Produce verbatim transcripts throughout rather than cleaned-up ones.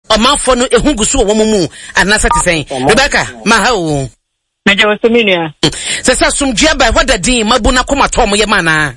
Omanfo no ehu gusu wo mu anasa te sen. Rebecca, ma ha o. Meja waseminia. Sesa sumdua ba hoda din mabuna komato mo ye mana.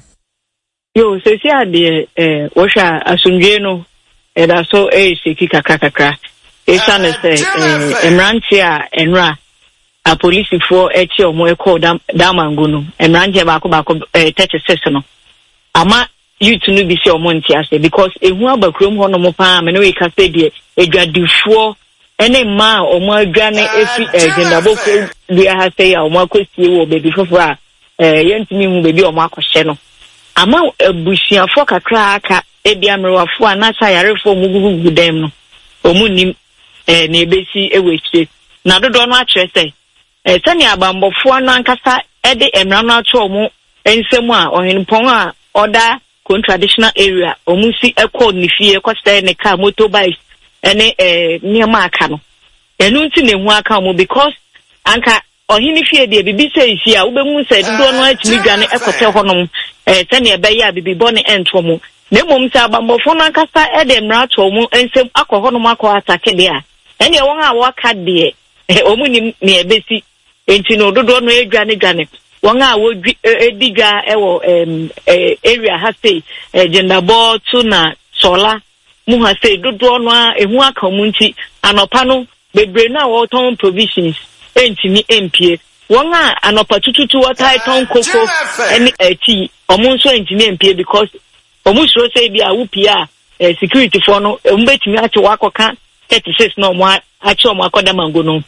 Yo, sesi ade eh wo hwa asumdue no e da so e seki kakra kakra. E sane se eh emranti a enra a police for echi omo e call dam damangu no. Emranti ba ko ba ko eh thirty-six no. Ama youth no bi se omo nti ase because ehu abakrom ho no mo pa me no we ka se de edwadifo ene ma omo adwane efi ejendabo ko bia ha se ya omo akosie wo baby fofora eh yentimi hu baby omo akɔhye no ama abusiafo kakra aka ebia mrewafo anasa yarefo mugugugu dem no omu nim eh na ebesi ewechire na dodo no akyerɛ sɛ eh sani abambofo no ankasa ede emra no ato omo ensemu a ohenpon a oda traditional area omusi ekɔ nifie kɔstɛ ne car motorbikes ene eh niema aka no enu nti ne hu aka mo because anka ohini fie de bibi sɛ isi a wobɛmu sɛ dodo no atimi dwane ekɔtɛ hɔnom eh sɛ ne ɛbɛyɛ a bibi bɔ ne ento mo na mmom sɛ abambɔfo no ankasa ede mmra to mo ensem akɔ hɔnom akɔ atake de a ene wɔn a wɔka de eh omu ni ne ebesi enti no dodo no edwane dwane wanga wo edidwa ewo em area ha say Jendabo to na sola mu ha say dodo no a ehu aka mu nti anopa no bebre na wo ton provisions entimi empie wanga anopa tututu water ton koko eni eti omu nso entimi empie because omu sure say bia wo pia security for no mbetimi ache wakoka thirty-six no mo ache omo akoda mango no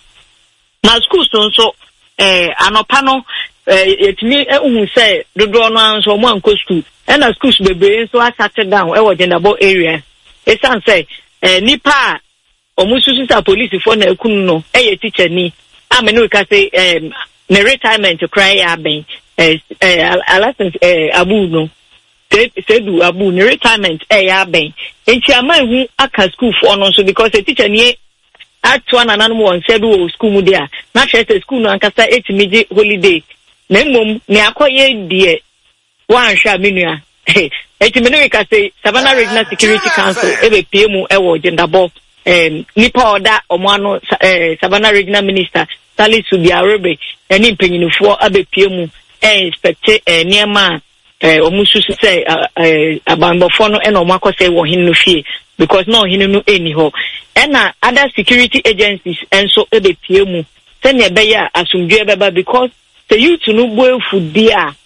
na school so nso eh anopa no eh yetimi ehun say dodo no anso mo anko school e na schools bebe so asate down e wo Jendabo area e san say eh nipa omususu sa police for na ekunu no e ye teacher ni amene we ka say em me retirement cry ya ben eh license eh abu no sedu abu ne retirement eh ya ben enti ama hu aka school for no so because a teacher ni atwa na nanu won sedu o school mu dia na chese school no ankasa etimiji holiday na mom ne akoye die wan hwa menua etimene we ka say Savannah Regional Security Council ebe P M e wo Jendabo em nipa oda omo ano eh Savannah Regional Minister Salisu Biarebe eni mpanyinfo abe P M e inspect eh niema eh omususu say eh abambofo no e no makose wo hin no fie because no hin no eni ho ena other security agencies enso ebe P M se ne be ya asumdue beba because the youth no boefu dia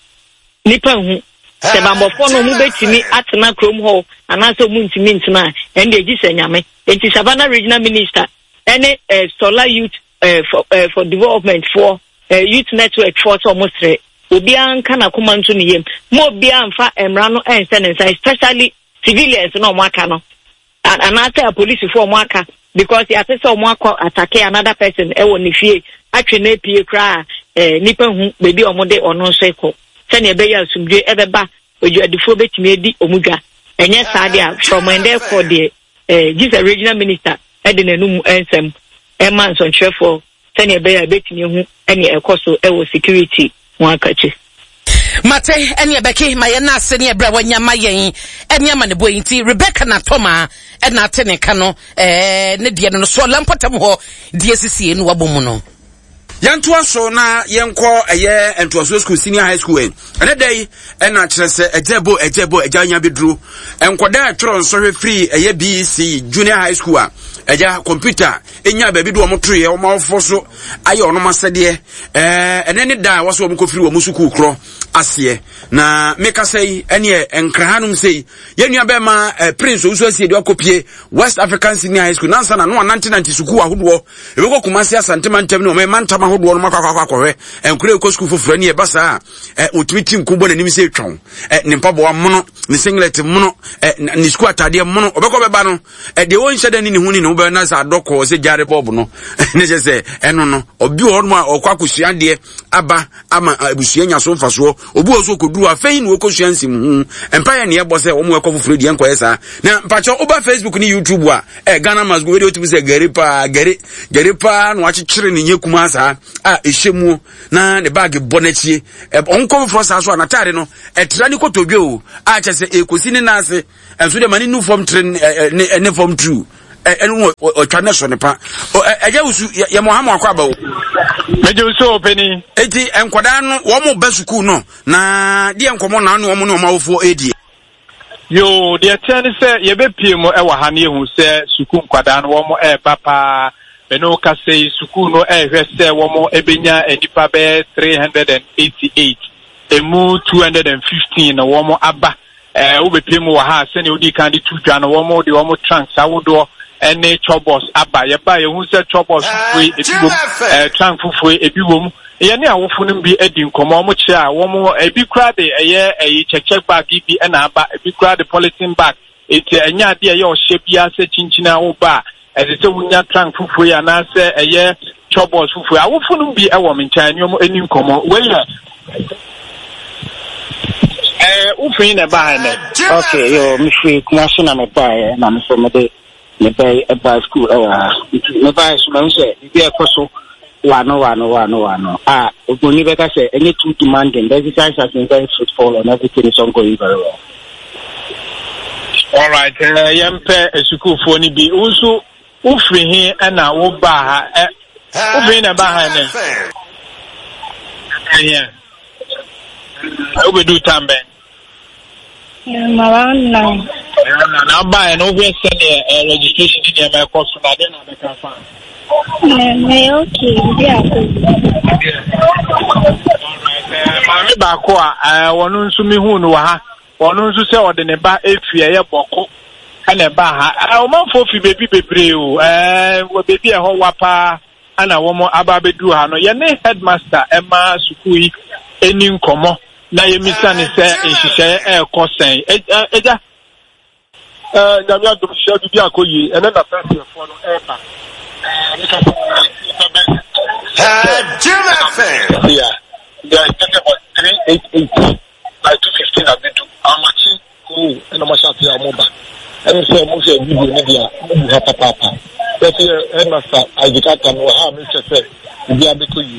nipa hu se bambofo no mu betimi atena krom ho anaso mu ntimi ntena and dey gise nyame enti Savannah Regional Minister any uh, solar youth uh, for uh, for development for uh, youth network for almost three obi anka na kuma ntu ne yem mo obi anfa emra no ense ne nsa especially civilians no mwaka no and another police for mwaka because ya say so mwaka attack another person e wo ne fie atwe na pie kra eh nipa hu bebi omode ono nso ekọ sene ebe ya asumdue ebeba ojuadifo betimi edi omudwa enye saade a from ende for the eh Jesus regional minister ede nanum ensem e man so ntrefo sene ebe ya betimi hu ene ekoso ewo security mwakachi mate ene ebeki maye na ase ne ebra wanya mayen ene ama ne boyinti Rebecca na Toma e na atene ka no eh ne de no so lampotam ho de sisi enu wabomu no yanto aso na yenko eye entoaso school senior high school en ene dai ena kyerese ejebo ejebo ejanya bedru enkoda atworo nso hwe free eye B C junior high school a eja computer enya ba bi do omoto ye omafo so aye ono masede eh ene ne da waso omko free wo musuku kro ase na meka sei ene enkrahanum sei yenua be ma prince oso asie de akopie West African Senior High School nansa na no nineteen ninety suku ahodo ebeko kumase asantema ntem ne o me mantama ahodo no makakwa akɔhwe enkure ko school foforo ne basa eh otwiti nkubo na nim se twon eh ne mpabo amono ne singlet mono eh ne school atade mono obeko beba no eh de won hyeda ni ne huni ne wo be na sa adoko se jare bob no ne je se eno no obi ho no okwakusua de aba ama abusua nya so mfaso obi oso koduru afei ne okosua nsim hu empire ne ebo se wo mo ekofoforo de enkoye sa na mpacho oba Facebook ni YouTube a eh Ghana must go video to say gari pa gari gari pa no achikyere ne nyekuma sa a ehemu na ne bag bonachie onko for sa so anatare no etra ni kotodwe o a chese ekosi ni nase enso de mani nu form train ne form two enu o twa ne so ne pa eja usu ye Mohammed akwaba o meje usu openi eti enkwada no wo mo ba suku no na de enkomo na no wo mo no mawofo edi yo de tene se ye be pie mo e wa ha ne ehu se suku nkwada no wo mo e papa beno ka se suku no e hwe se wo mo ebenya enipa be three hundred eighty-eight emu two hundred fifteen na wo mo aba eh wo be pie mo wa ha se ne odi kan di two dwa no wo mo de wo mo trunks awodo ene chobos aba ye ba ye hu se chobos fui ebiwom eh trunk fui ebiwom ye ne awofo no bi edi nkomo mo kire a wo mo ebi kra de eye eyi cheche bag bi e na aba ebi kra de polythene bag eti enya de ye o hye bia se chinchina wo ba e se wunya trunk fui ana se eye chobos fui awofo no bi e wo menchan nyom eni nkomo we ye eh ufin na ba na okay yo mi free kuma so na me ba e na me so me de me buy a bar school uh me buy so say be a coso wano wano wano wano ah ogoni beka say any too demanding the exercise has been very fruitful and everything is ongoing very well. All right uh yempe school for ni bi unso ufri hin na wo ba ha eh ufri na ba ha ne yeah obedu tambe Marana. Now buy no we send a registration in your course so that na be can find. Me okay, yeah. Mami ba ko a wonu nso mi hu no ha. Wonu nso se ode ne ba efie ye boko. Ana ba ha. O man fo fi bebi bebre o. Eh wo bebi e ho wapa ana wo mo aba bedu ha no. Ye ne headmaster e ma sukuu yi eni nkomo. Na ye misa ni se nhihye e kosen eja eh nyamia do hye bi akoyi ene na person fo no e ba eh nika ko eh Jim F M yeah they are talking about three eighty-eight by two fifteen and two amachi ko eno ma shati amoba eno se mo se video ni dia mo ha papa papa but e ma sa ajikata no ha mi se se bi abekoyi.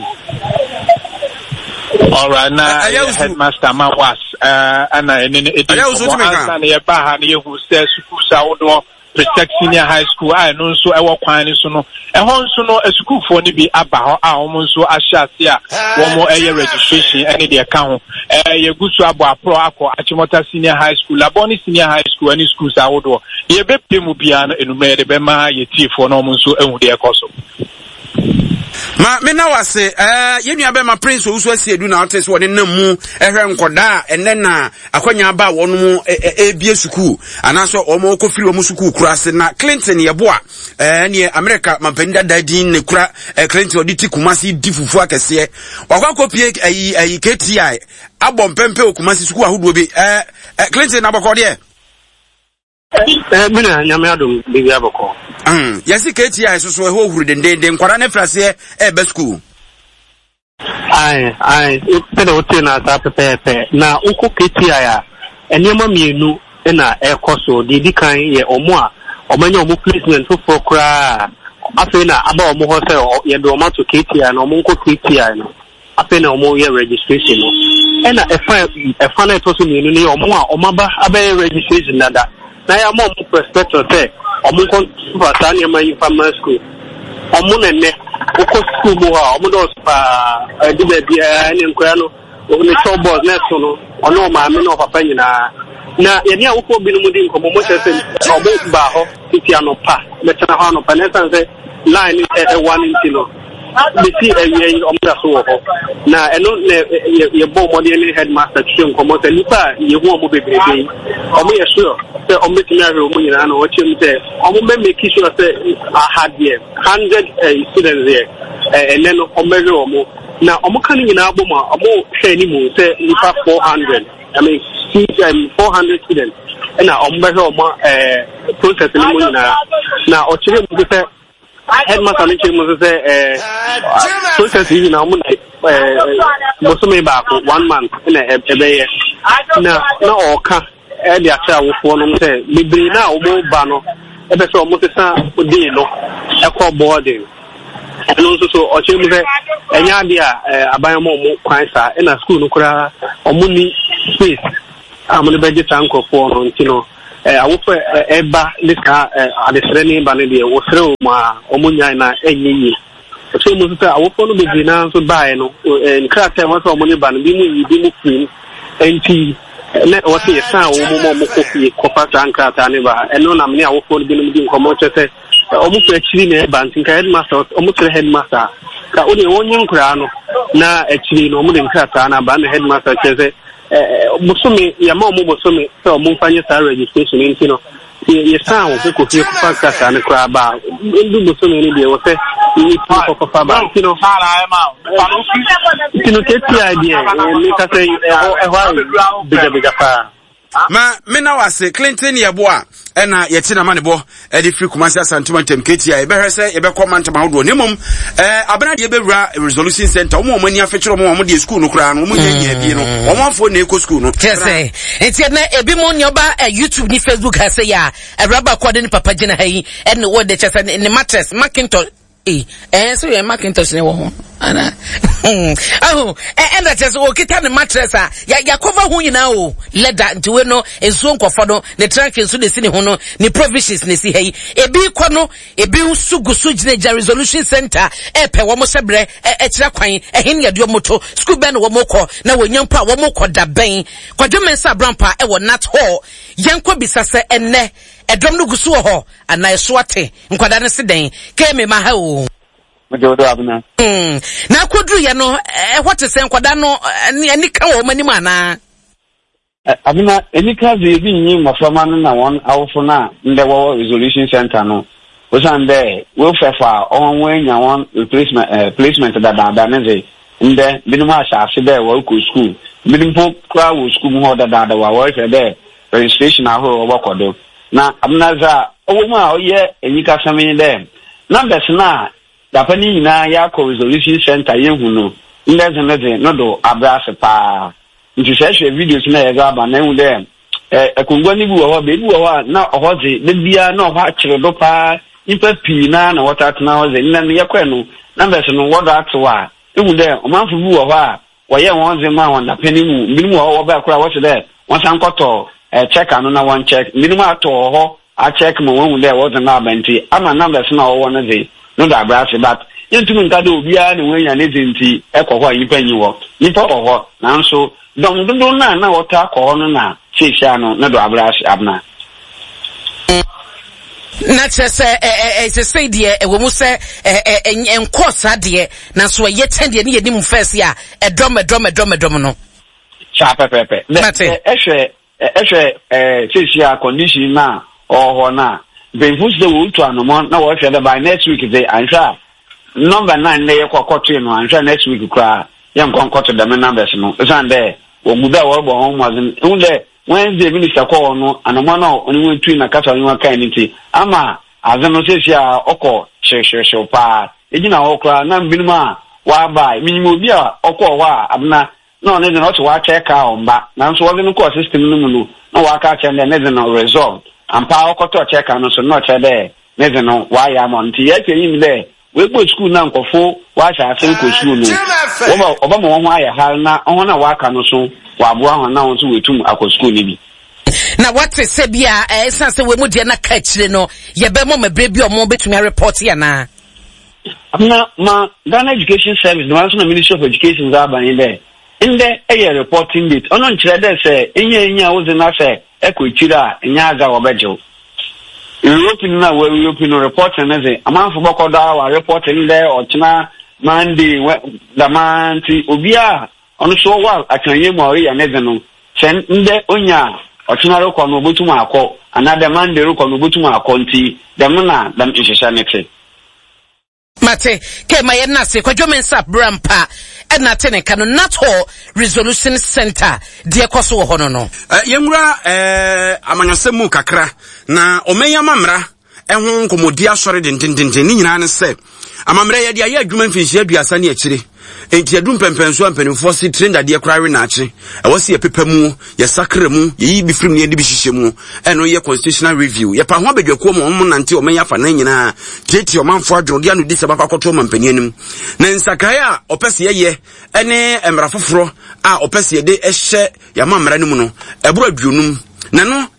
All right, now uh, headmaster man was uh and and then it is and ye ba ha na ye hu say school sa wodo protect senior high school I no so e wo kwan ni so no e ho so no school for ni bi aba ho a wo so ahyase a wo mo eye registration any de ka ho eh ye gusu abo apro akọ Achimota senior high school laboni senior high school any school sa wodo ye be pemu bia no enumere be ma ye tifo no mo so ehu de ekoso ma me na wase eh yenua be ma prince osu asiedu na otes woni namu ehwe nkoda enne na akwanya ba wonu mu ebie suku anaso omo kofiri omo suku kurase na Clinton yeboa eh ne America mampenda dadin ne kura Clinton oditi kumasi difufu akese wakwa kopie ayi ayi K T I abom pempe okumasi suku ahodo bi eh Clinton abakode eh eh mina nyame adom bi abako Mm, yesi K T I so so ho huru den den kwara na frase e be school. Ai ai pede wote na ta pepepe na uko K T I a enema mienu na e koso di di kan ye omo a omanya omo placement for kra afi na aba omo ho se ye do omo to K T I na omo nko K T I no afi na omo ye registration no e na e fa e fa na to so mienu ni omo a omo ba aba registration nada na ya mo perspective say omo kon super tani ma informal school omo nene oko school mo ha omo do pa di be bia ni nkwa no ni show boss na so no ono ma me no papa nyina na ye ni awofo bi no mu di nkomo mo chese omo ba ho titi anopa me tana ho anopa na sanse line e one inti no be see e ye omo da so ho na eno ye bo mo di ni headmaster chi nkomo se nipa ye hu omo bebrebe omo ye sure se omo ti na ro mo nyina no o chi mte omo me make sure se a had here one hundred students here and then omo ro omo na omo kan nyina abo ma omo hwe ni mu se nipa four hundred I mean four hundred students and na omo be omo eh process ni mo nyina na o chi mu se headmaster ni chi mu se eh process ni na omo eh mo so me ba ko one month na e be ye na na o ka e dia cha wo fo no se bibiri na o mo ba no e be so mo se sa odi no e ko boarding no so so o che mo se enya dia aban mo mo kwan sa e na school no kura o mo ni space am no be je tanko fo no ntino eh awofo eba lika adesere ni ba ne de wo sere o ma omunya na enyenyi so mo so awofo no be na so bae no nkrata ho so omuni ba no bi mu bi mu fim enti ne o se sa o mo mo kofi kofa nkrata ne ba eno na me awofo no bi no di nkomo chete omu fe chiri ne ba ntinka headmaster omu tere headmaster ka o de wonye nkura no na achiri no omu de nkrata na ba na headmaster cheze eh musumi ya ma omu musumi so omu fanye sa registration nti no ye sa o fe kofi kofa kasa ne kura ba ndu musumi ni de wo se ni ko kofa ba nti no hala e ma nti no keti idea ni ka se e ho biga biga pa ma mena wase Clinton yeboa ena yeti na manebo e di free Kumasi Asantuma temketi ya ebe hwese ebe comment ma hodo nemom eh abena de ebewura resolution center omo omo ni afechiro omo omo de school no kra no omo nyanya bi no omo afo na eko school no kese enti na ebi mo nyoba YouTube ni Facebook ha se ya Raba kwade ni papa gina hayi ene wo de chese ni mattress Macintosh eh eh so ye Macintosh ne wo ho ana oh eh and that is o kita ne mattress a ya ya cover hu nyina o leather nti we no enso nkofo no ne trunk enso de si ne ho no ne provisions ne si hayi ebi kɔ no ebi usugusu gina resolution center e pe wo mo sebre e kira kwan e hin ya de moto school ben wo mo kɔ na wo nyampa wo mo kɔ da ben kwadwomensa brampa e wo nat hall yankɔ bisase enne edom no gusu ho ana eso ate nkwada ne seden ke me ma ha o Majodo abuna. Mm. Na kodru ye no eh what is enkwada no ani ka wo mani mana. Abuna eni ka ze bi nyi mafama no na won awofo na nde wo resolution center no. O san de wo fefa on wo nya won replacement eh placement da da da ne ze nde binu ma sha afi de wo ku school. Binu po kwa wo school ho da da da wa wo fe de registration ahoro wo kodo. Na abuna za owo ma o ye eni ka sami de. Numbers na Japani na ya ko resolution center yehu no ndeze ndeze no do abrase pa nti seshe videos na ya ga na hu de eh ekungwa ni bu ho be bu ho na ohoze de bia na ho akire do pa ipa pi na na wata tena hoze nna ne yakwe no numbers no wodo atwa ehu de o manfu bu ho a wo ye won ze ma won da pani mu minimu ho wo ba kura wo se de won san koto eh check anu na one check minimu ato ho a check mo won de wo ze na banti ama numbers na wo no ze no da brase but yentum nkade obia ne wanya ne zinti ekwoho yipa nyiwo yipa oho nanso dom dodo na na wota akọ no na chesha no na do abrase abna na chese eh eh se de e wo mu se eh enkosa de na so ye tende ne yenim first ya edom edom edom edom no cha pepepe ehwe ehwe eh chesha condition na oho na benfus de wo to anomo na wo hwe de by next week dey answer number nine na ye kokoto no answer next week kra ye nkonkoto de me numbers no san de wo muda wo bo ho mazin unde Wednesday minister ko no anomo na oni won tui na kasa oni wa kan nti ama azeno sesia okọ hwehwehwe pa ejina wo kra na mbinuma wa ba minimo bi a okọ wa abna na oni de no to wa check out mba na nso wo de no ko system no mu no na wa ka che ne de no result ampa okoto check no so no che de ne de no wa ya mo nti ye kyin de we go school na nkofo wa sha asen ko school no oba oba mo ho aya ha na ho na wa ka no so wa bo ho na won so wetum akọ school ni bi na what say bia eh sense we mu de na ka kire no ye be mo mebre bi o mo betumi report ya na amna ma Ghana Education Service the National Ministry of Education za ban inde inde e reporting date ono nkire de se enye enye wo ze na se ekokira enya aga obejo European na we European report na ze amanfo bokoda wa reporting there ochina Monday the manti obia ono so wa akanye mo ya neze no sen nde onya ochina ro kwa no botum akọ another Monday ro kwa no botum akọ nti dem na dem ihesha nete mate ke maye na se kwadwomensa brampa na tene kanu nato resolution center de koso ho no no yemura eh amanyasemu kakra na omenya mamra ehun nkomodi asore dendendenden ni nyina ne se amamra ye de aye adwuma mfinhia aduasa ne akire enti adum pempenso ampanifo si trenda de krare na ache ewose ye pepamu ye sakra mu ye bi frim ne de bi hihye eno ye constitutional review ye pa ho abedwako mo mo nante omenya fa na nyina tete omanfo adwo de anu di se baka koto mampani anim na nsakai a opese ye ene emra foforo a opese de ehye ya mamra ne mu no ebro aduonum na no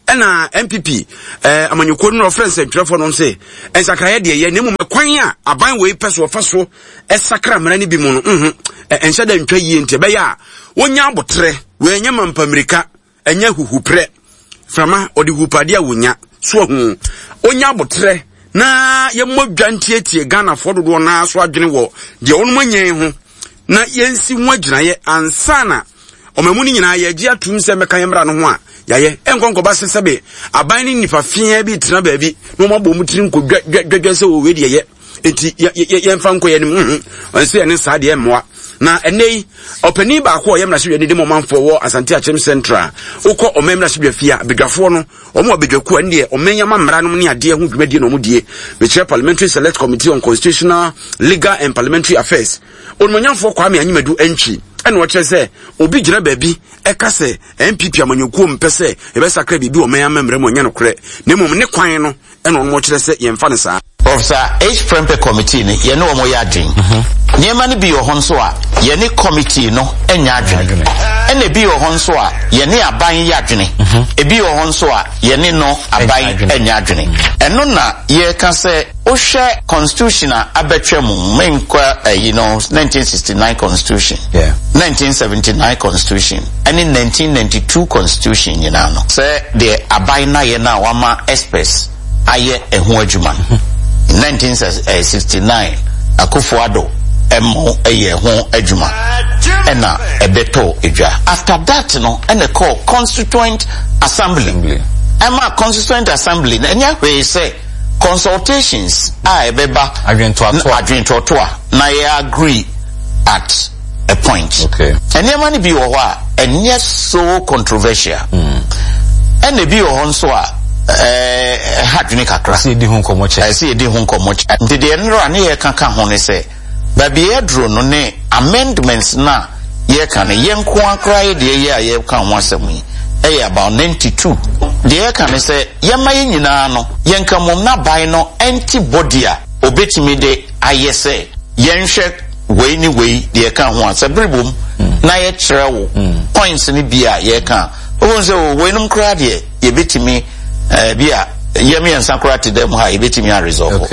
ɛna M P P eh amanyɔkuo no reference ntwerɛfo no say ensakraye de ye nemu mekwan a aban we pɛ so fa so ɛsakra mara ne bi mu no mhm enhyɛ da ntwa yie nti bɛyɛ a wonya abotre we nya mampamirika enya huhuprɛ frama odi hupade a wonya so hu onya abotre na yemmodwa ntietie Ghana fo dodo na so adwene wo de onum anyen ho na yensi ho agyinaye ansana omamu ni nyina ye gia tum se meka yemra no ho a yaye enkonkoba sesebe aban ni nifa fia bi tena baabi no mabɔ mu tiri nkodwadwa se wo we de ye enti yemfa nko ye nim onse ene sa de emmoa na enei opani ba ko yemra hwe de momanfo wo Asante Achem Central ukọ omemra hwe fia bedwafo no omo abedwaku ande omenya mamra no ne ade ho dwumadi no mudie be chair Parliamentary Select Committee on Constitutional, Legal and Parliamentary Affairs onmanyamfo Kwame Anyimadu enchi ene wo kyerese obi gina baabi eka se M P P amanyokuo mpese ebe sakra bibi omenya mamra mo nya no kre na mom ne kwan no ene onmo kyerese yemfa ne saa Professor H. Prempe Committee ni yene omo ya adwen. Niema ni bi yo hon so a yene committee no enya adwen. Ene bi yo hon so a yene aban ya adwen. E bi yo hon so a yene no aban enya adwen. Eno na ye ka se o hwe constitution a abetwemu menkwa uh, you know nineteen sixty-nine constitution. Yeah. nineteen seventy-nine constitution. And in nineteen ninety-two constitution you know. Say the aban na ye na wama express aye ehun adwuma. In nineteen sixty-nine, Akufo-Addo emo eye ho adwuma ena ebeto edwa. After that no ene call constituent assembly. Ema constituent assembly enya we say consultations a ebeba adwento to na ye agree at a point. Okay. Enya mani bi wo ho a enye so controversial. Mm. Ene bi wo ho nso a eh hadwene kakra see di hu nkomoche eh see di hu nkomoche nti de enro ne ye kaka ho ne se ba bi edro no ne amendments na ye ka ne ye nko akra ye de ye a ye ka ho asem yi eh about ninety-two de ye ka ne se ye ma ye nyina no ye nka mom na bai no antibody a obetimi de ayese ye nhwe we ni we de ye ka ho asebrebom na ye kyerɛ wo points ni bia ye ka o se we num kra de ye betimi eh bia yemi ansakura to them ha ebetimi a resolve.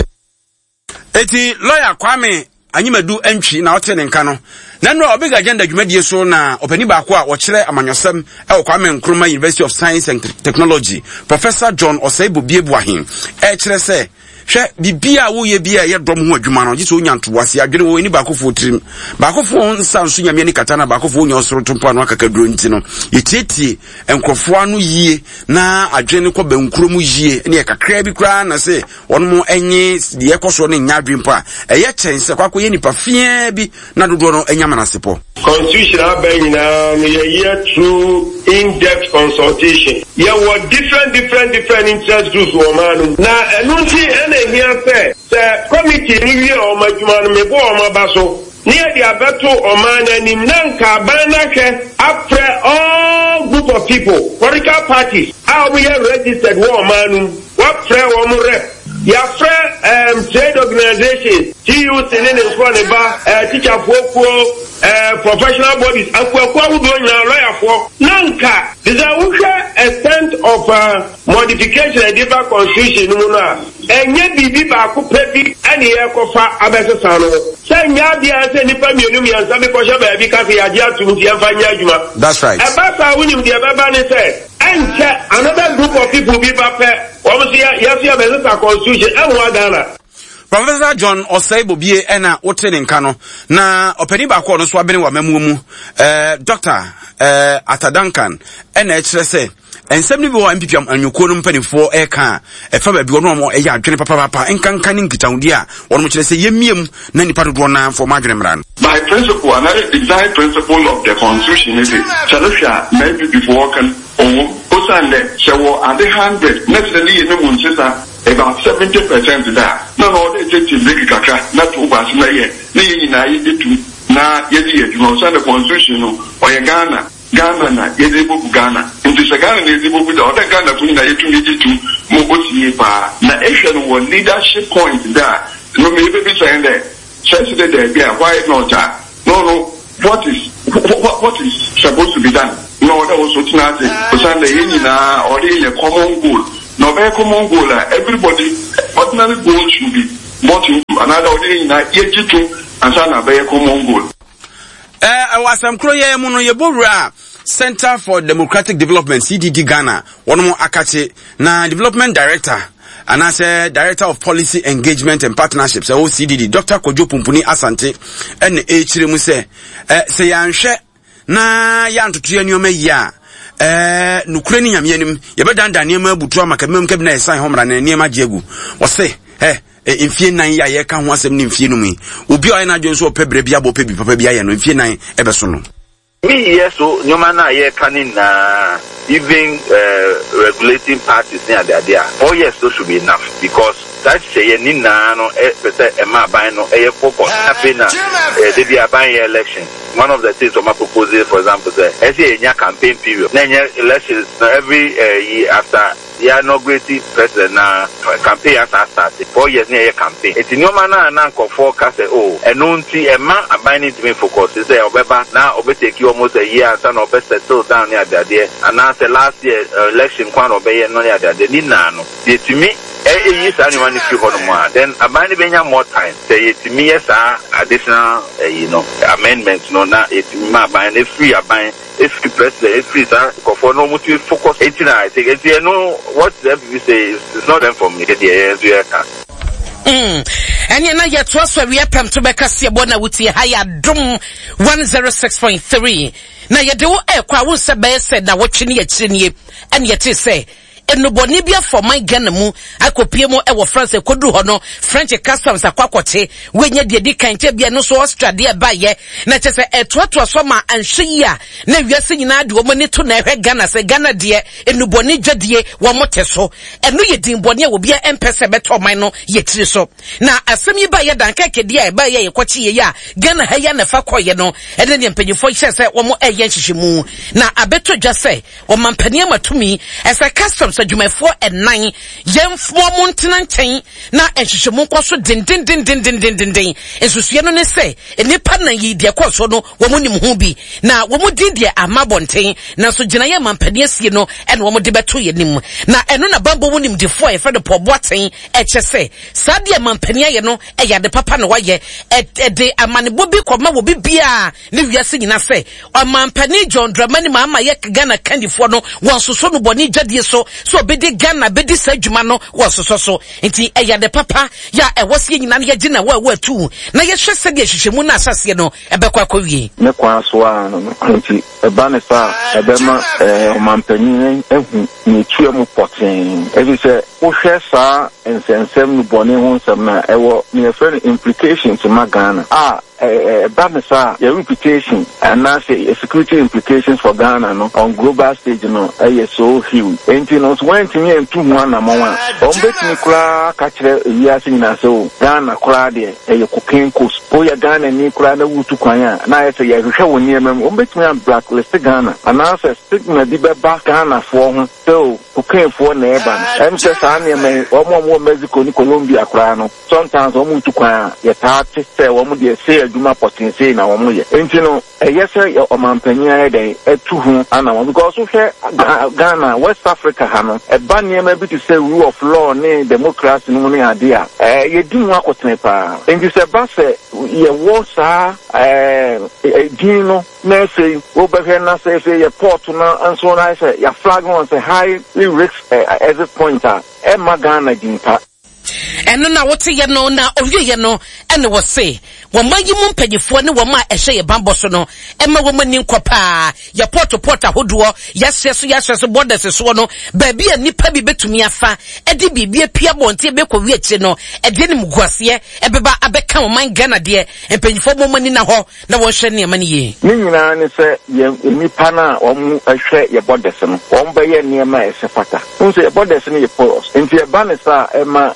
Eti lawyer Kwame Anyimadu entwi na ote ne nka no na no obega agenda dwumadie so na opani ba ko a wo kyerɛ amanyosem e Kwame Nkrumah University of Science and Technology Professor John Oseibo Biebuahin e kyerɛ sɛ hwɛ bibia wo ye bia ye dom ho adwuma no gise onya ntowase adwene wo ni ba ko fo tirim ba ko fo nsa nso nyame ni kata na ba ko fo onya osoro tompo anu akakaduro nti no yetietie enkrofo anu yie na adwene ko bankuro mu yie ne ye kakra bi kra na se won mo enye de ye koso ne nya adwempo a eye kyense kwako ye nipa fia bi na dodo no enya manasepo constitutional ben na ye year through in-depth consultation ye were different different different interest groups wo man na enunti here say the committee review o majuma no mebo o mabaso near the abeto o man anim nanka banake after all group of people political parties how we are registered wo man what pray wo mo rep ya friend um trade organization T U C in the front ba teacher for uh professional bodies akwa wo do nya lawyer for nanka this is a extent of uh, modification of the constitution no na enye bibi ba ko pebi ane ye ko fa abesesa no se nya bia se nipa mienu mi ansa be ko sha ba bi ka se ya dia tum ti emfa nya adwuma. That's right. E ba sa wunim de be ba ne se enche another group of people bi ba pe o mo se ya ya se abesesa constitution e mo Ghana. Professor John Oseibo Bie ena wote ne nka no na opani ba ko no so abene wa mamu mu eh Doctor eh Atadankan ena e kyerɛ sɛ ensem ni bi wo M P P anyuko no mpanifo e ka e fa ba bi wono mo e ya adwene papa papa enkanka ne nkitawudi a wono mo kyerɛ sɛ yemiem na nipa dodo na fo ma adwene mran. My principle, another design principle of the constitution is Chalusha maybe before can oh Osande shawo and the hundred necessarily in the Munsesa about seventy percent that no no they take to make kaka not to pass na ye ni na ye tu na ye di ye no so the constitution no o ye Ghana Ghana na ye di bu Ghana into se Ghana ne di bu da o da Ghana tu na ye tu ye tu mo go ti pa na e hwe no leadership point that no me be be saying that says there there why not no no what is what, what is supposed to be done no that was what not Sunday in or in a common goal. No very common goal. Everybody ordinary goal should be bought into another day in a year and sana very common goal. Eh, I was some croye muno yebora Center for Democratic Development C D D Ghana. One more akache na development director. And as a Director of Policy Engagement and Partnerships, O C D D, Doctor Kojo Pumpuni Asante, and H. Remuse, say Yanshe, na Yantu Nyome ya, eh, Nukreni Yamianim, Yabadan Daniel Butua Macamum Cabina, Sai Homran, and Niema Jegu, was say, eh, in fear nine ya can once in Finumi, Ubio and Jones or Pebriabo Pebi Papia and in fear nine Eversono. Me, yes, so no man, I can in even uh, regulating parties near the idea. Four years, so should be enough because that's say, Nina, no, a ma by no, a focus, happy now, they be a buying election. One of the things of my proposal, for example, as a campaign period, then elections every uh, year after. Yeah, no great president now. Campaign has started. Four years near a campaign. It's no manner and uncle forecast. Oh, and no see a man abiding to me focus. Is there Obeba now? Obe take you almost a year and son of best settle down near the day. And now the last year uh, election, one obey no near the day. Nino, they to me. Eh, yes, anyone if you want more. Then abiding benya more time. Say it to me, yes, sir. Additional, uh, you know, amendments. No, now it's my buying a free abiding. If the president is free, sir, for no motive focus. Eighteen, I think it's you know. What the F B say is it's not them for me. The Mm. And you know, yet was where we are to make us your bona with your higher drum one zero six point three. Now you do a kwa said that watching yet and yet you say. And no bonibia for my ganamu, I could piemo ever France could do hono, French customs a quacote, when you did can't be no so Australia by ye, not just a twat summer and she ya, never you singing ad woman to never Ghana, say Ghana dear, and no bonija dear, one more teso, and no ye dim bonia will be an empress better mino, yet so. Now, as some you buy a dankake dear, buy a quachi ya, Ghana hayana fakoyano, and then you pay for shares at one more a yanshimu. Now, I better just say, or man penema to me, as a custom. So you may four and nine, young four mountain chain, now and she should so din din din din din din din din. And so she don't say, and the partner ye dear course, no, woman who be. Now, woman did dear a mabontain, now so Janaya Mampanias, you know, and woman debatu nim. Now, and on a bamboo woman defoy for the poor boating, H S A. Sadia Mampania, you know, a ya the papa no waye, at a day a man will be called will be beer, live your singing, I say, or Mampani John Dramani Mama Yak Ghana candy for no, one so so boni jadi so. So bedi Ghana bedi sejumano was so so nti eya de papa ya e wose nyina na ye gina wa wa tu na ye hwese de hwehwemu na asase no ebekwa akwie ne kwa so a no nti e ba ne sa e be ma e mampanyin ehu ni tue mu poten e bi se wo hwe sa ensensem no bone ho nsem na e wo ne friend implications ma Ghana ah eh ba me sa your reputation and now say security implications for Ghana no on global stage no eh so huge enti no so when timi entu hu ana mo a on betimi kura ka kire wiase nyina so Ghana kura de eh cocaine coast o ya Ghana ni kura na wutu kwan a na ye say ye hwehwe woni emam on betimi am blacklist Ghana and now say stigma di be ba Ghana fo ho so cocaine fo na e ba no em say sa na me o mo mo Mexico ni Colombia kura no sometimes o mu tu kwan ye ta te say o mu de say adwuma potency na wo mo ye enti no eye say o mampanya dey etu hu ana wo because so hwe Ghana West Africa ha no e ba niam bi to say rule of law ne democracy no ne ade a eh ye di mu akotene pa enti say ba say ye wo sa eh din no na say wo be hwe na say say ye port na anso na say ya flag on say high risk at this point e ma Ghana din pa and no what ye no na ovie ye no and was say when my you mpanyefo ne wo ma ehye ye bambo so no e ma wo mani nkopa ya porto porta hodo yes yes yes yes borders so no ba bia nipa bi betumi afa e de bibia pia bonte be ko wiechi no e de ne mguase e beba abeka wo man Ghana de mpanyefo mo mani na ho na wo hwe ne ma ne ye ni nyina ne se ye nipa na wo mu ehwe ye borders no wo ba ye ne ma e se fata unse ye borders ne ye poros enti e ba ne sa e ma omo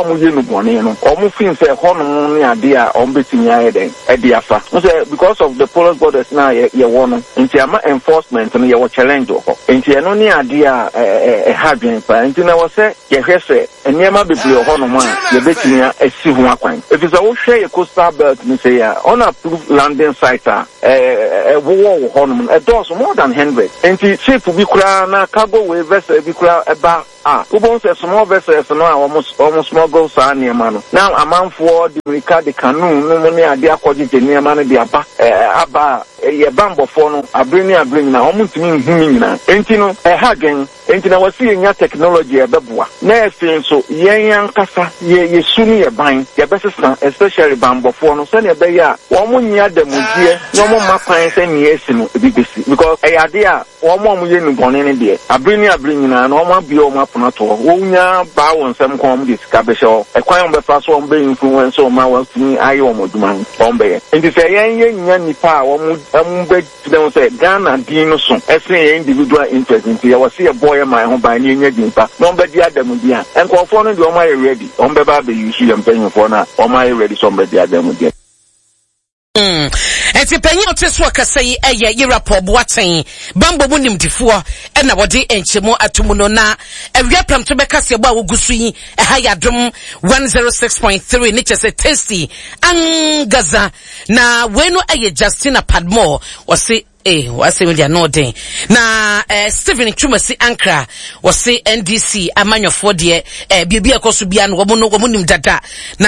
a mo ye no bone no o mo fin say ho no ne ade a o betimi aye den e de afa no say because of the police borders na ye ye wo no nti ama enforcement no ye wo challenge ho nti eno ne ade a e hadwen pa nti na wo say ye hwese eniema bebre ho no ma ye betimi asi ho akwan if is a wo hwe ye coastal belt ni say ya on approved landing site a eh wo wo ho no e does more than one hundred nti ship bi kura na cargo we vessel bi kura eba ah ubon say small vessels no almost almost small go sa niema no now amanfo the America the canoe no money ade akọje niema no de aba eh aba ye bambo fo no abreni abreni na omo ntimi nhumi nyina enti no eh hagen enti na wasi nya technology e beboa na efin so yen yan kasa ye ye sunu ye ban ye besesa especially bambo fo no se na be ya omo nya damudie no mo mapan se ni esi no ebi besi because eh ade a omo omo ye nu bone ne de abreni abreni na na omo bia omo apona to wo nya ba won sem kom de sika be sho e kwan on be fa so on be influence o ma wa tuni ayo omo duma on be enti se yen ye nya nipa a omo am be dem say Ghana din no so ese individual interest nti ya wase ye boy my ho ban ni nya dimpa no be dia dem dia enkofo no de omo ye ready on be ba be use dem penfo na omo ye ready so be dia dem dia Mm. Enti penye oteso akasai eye yirapo boaten bambo mu nimdifo e na wode enchemo atomu no na ewia pramto bekase bo awogusu yi e ha yadom one oh six point three ni chese tasty angaza na wenu eye Justina Padmore wase eh wase media no den na eh, Stephen Chumasi Ankra wase N D C amanyofo de eh bibia koso bia no wo no wo nim dada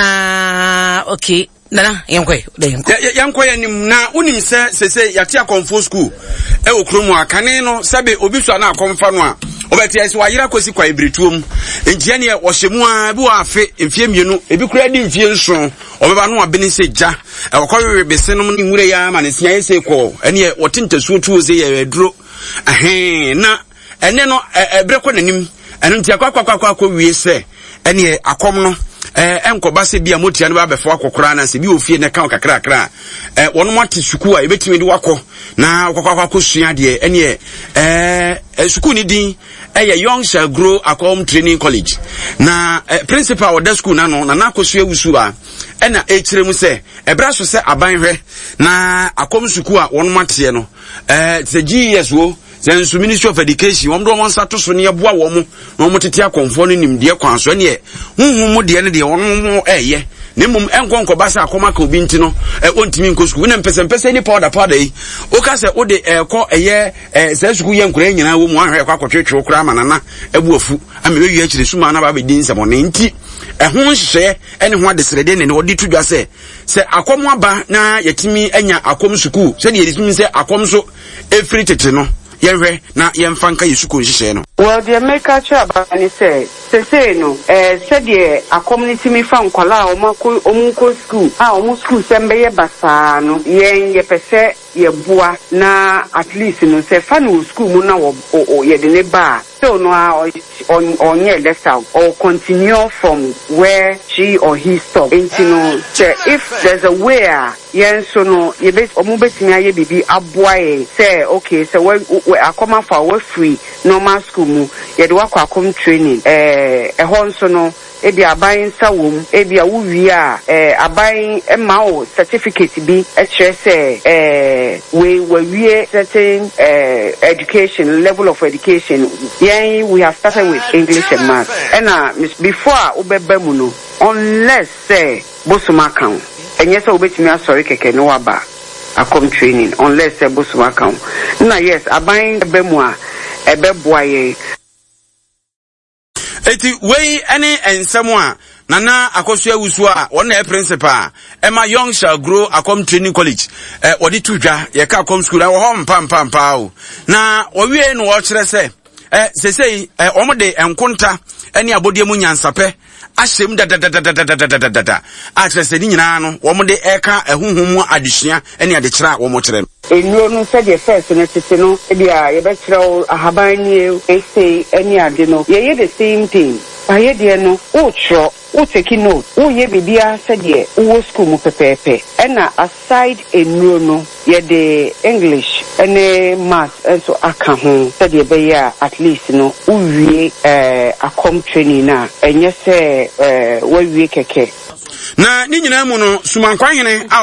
na okay nana yankwe yankwe yanim na unim se sese yate akonfo school e okromu akane no sebe obi so na akonfa no a obeti ese wayira kosi kwa ibretuom enjia ne wohyemu a bi wa afe mfie mienu ebi kura di mfie nso obeba no abene se ja e wokɔwe bese no ne nwure ya ma ne sia ese ko ene wote ntesuo tuo se ye aduro ahe na ene no ebreko nanim eno ntia kwa kwa kwa kwa wie se ene akom no eh enkoba se bia motia ne ba befo akokora na se bi ofie ne kan kakra kakra eh wono mate suku a ebetimi de wakɔ na akokwa akosua de ene eh suku ni din eh Young Shall Grow Akom Training College na eh, principal of the school na no na nakosua wusu a ena echire mu se ebra so se aban hwe na akom suku a wono mate no eh se G S wo Zensu Ministry of Education wom do won sato so ne yeboa wo mu na won tete akonfo no nim de kwan so ne hunhun mu de ne de won mu eye ne mum enkonko ba sa akoma ka obi nti no e ontimi nko sku ne mpese mpese ni powder powder yi o ka se o de ekɔ eye eh se sku ye nkura nyina wo mu ahwe kwa kɔtwetwe okura manana ebuafu ame we wi akire suma na ba be din nsɛm ne nti ɛho nhye ɛne ho adesrede ne ne wodi tudwa sɛ sɛ akom aba na yetimi anya akom suku sɛ de yetimi sɛ akom so efiri tete no yenwe na yemfanka yesuko nhihye no. Well, the America chaba ni say say say no eh said the a community me fan kwala o mako omunko school ah omun school sembe ye basa no yen ye pese ye boa na at least no say fan school mu na wo ye de ne ba so no on on ye left out or continue from where she or he stopped. And you know say if there's a way yen so no ye be omun betimi aye bibi aboa say okay so we akoma for we free normal school mu ye de wakɔ akom training eh ehɔ nso no ebi aban sa wom ebi a wuwi a eh aban ema o certificate bi e kyerɛ sɛ eh we we certain eh education level of education yen we have started with English and math and uh, before ubeba mu no unless say bosoma kan enye sɛ obetimi asɔre keke no waba akom training unless say bosoma kan na yes aban ebe mu a ebe boaye eti wei ene ensemo a nana akosua wusu a wona e principal ema Young Shall Grow Akom Training College eh odi tudwa ye ka akom school wo ho mpa mpa mpa o na owie no wo kire se eh sesei eh omode enkonta ene abodie mu nyansape ahyem da da da da da da da da da akese ni nyina no omode eka ehunhum mu adesua ene ade kira wo mo kire enuro no said the first no tete no e bia ye be kira ahaban ni e say ene ade no ye ye the same thing aye de no o tro o take note o ye bibia said ye o school mu pepepe ena aside enuro no ye the English ene mass enso aka ho said ye be ya at least no uwie eh akom training na enye se eh wawie keke na ni nyina mu no sumankwa hene